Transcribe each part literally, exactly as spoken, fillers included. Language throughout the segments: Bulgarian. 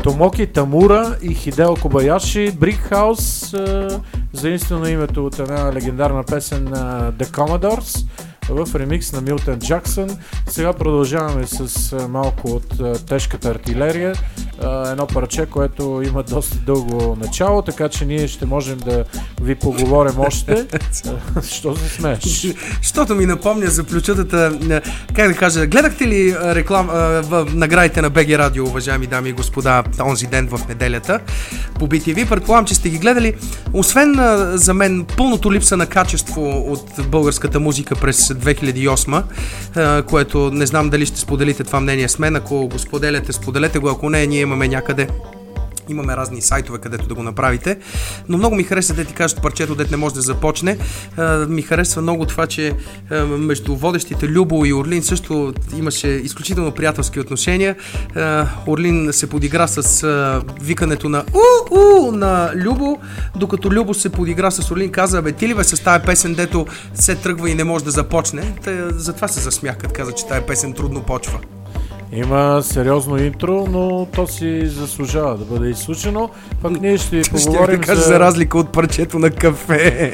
Томоки Тамура и Хидео Кобаяши, Brick House, заимствено името от една легендарна песен на The Commodores в ремикс на Милтън Джаксън. Сега продължаваме с малко от тежката артилерия. Едно парче, което има доста дълго начало, така че ние ще можем да ви поговорим още. Що се смееш? Щото ми напомня за плючутата, как да кажа, гледахте ли реклам, в наградите на БГ Радио, уважаеми дами и господа, онзи ден в неделята по Би Ти Ви? Предполагам, че сте ги гледали. Освен за мен пълното липса на качество от българската музика през две хиляди и осма, което не знам дали ще споделите това мнение с мен. Ако го споделяте, споделете го. Ако не, ние имаме някъде, имаме разни сайтове, където да го направите. Но много ми харесва да ти кажат парчето, дет не може да започне. А, ми харесва много това, че а, между водещите Любо и Орлин също имаше изключително приятелски отношения. А, Орлин се подигра с а, викането на у-у на Любо, докато Любо се подигра с Орлин, каза: бе, ти ли бе с тая песен, дето се тръгва и не може да започне? Та, затова се засмях, като каза, че тая песен трудно почва. Има сериозно интро, но то си заслужава да бъде изслушано. Пък ние ще ви поговорим ще кажа за... за разлика от парчето на кафе.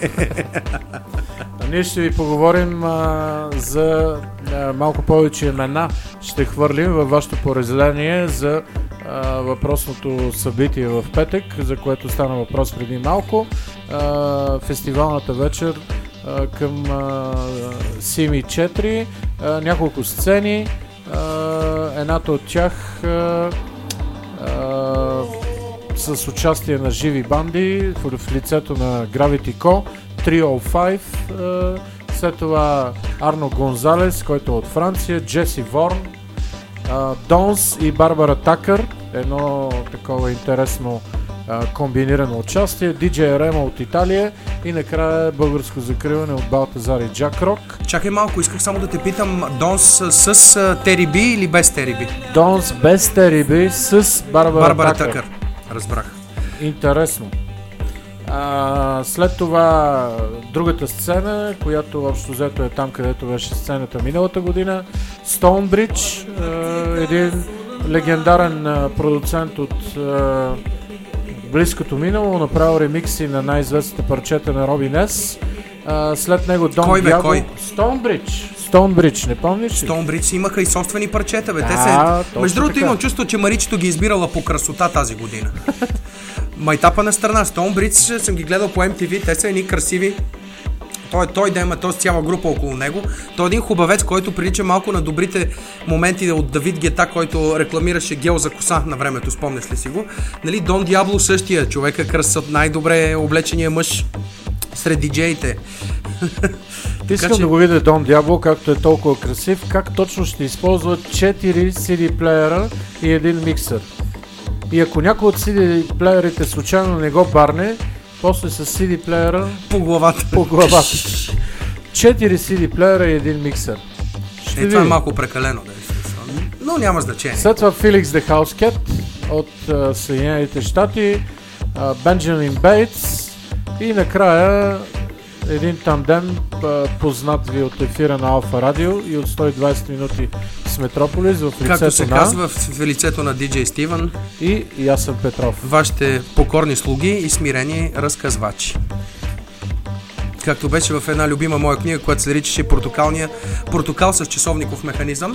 Ние ще ви поговорим а, за а, малко повече имена. Ще хвърлим във вашето поразделение за а, въпросното събитие в петък, за което стана въпрос преди малко. А, фестивалната вечер а, към а, Сими четири. А, няколко сцени. Uh, едната от тях uh, uh, с участие на живи банди в, в лицето на Gravity Co, триста и пет, uh, след това Арно Гонзалес, който е от Франция, Джеси Ворн, uh, Донс и Барбара Такър, едно такова интересно uh, комбинирано участие, Диджей Рема от Италия и накрая българско закриване от Балтазар и Джак Рок. Чакай малко, исках само да те питам, Донс с, с Тери Би или без Тери Би? Донс без Тери Би с Барбара, Барбара Такър. Такър. Разбрах. Интересно. А, след това другата сцена, която общо взето е там, където беше сцената миналата година, Stonebridge, един легендарен продуцент от а, близкото минало, направил ремикси на най-известните парчета на Роби Нес. Uh, след него Дон кой, бе, Диабло. кой? Стоунбридж. Стоунбридж, не помниш ли? Стоунбридж имаха и собствени парчета, бе. Да, те се... Между другото имам чувство, че Маричето ги избирала по красота тази година. Майтапа на страна. Стоунбридж съм ги гледал по Ем Ти Ви, те са едни красиви. Той, той да има т.е. цяла група около него. Той е един хубавец, който прилича малко на добрите моменти от Давид Гета, който рекламираше гел за коса на времето, спомняш ли си го? Нали, Дон Диабло същия, човека красот, най-добре облечения мъж сред диджеите. Искам че... да го видя Дон Диабло, както е толкова красив, как точно ще използва четири си ди плеера и един миксър. И ако някой от си ди плеерите случайно не го барне, после с си ди плеера по главата. По главата. четири си ди плеера и един миксър. Ще е, това е малко прекалено, да е, но няма значение. След това Felix the House Cat от uh, Съединените щати, Бенджамин uh, Бейтс и накрая един тандем, uh, познат ви от ефира на Алфа Радио и от сто и двайсет минути с Метрополис в лицето както се на... казва в лицето на Диджей Стивън и Ясен Петров. Вашите покорни слуги и смирени разказвачи. Както беше в една любима моя книга, която се наричаше Портокалния портокал с часовников механизъм.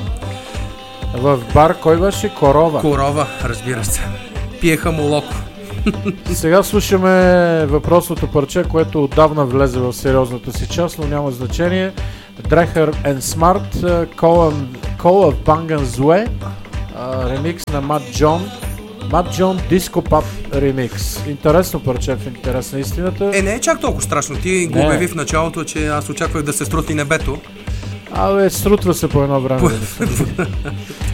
В бар кой беше? Корова. Корова, разбира се. Пиеха молоко. Сега слушаме въпросното парче, което отдавна влезе в сериозната си част, но няма значение. Dreher and Smart, Call of Bang and Zue, ремикс на Мат Джон. Мат Джон Диско Пап ремикс. Интересно парче, в интерес на истината. Е, не е чак толкова страшно. Ти го обяви в началото, че аз очаквах да се струти небето. Абе, струтва се по едно време.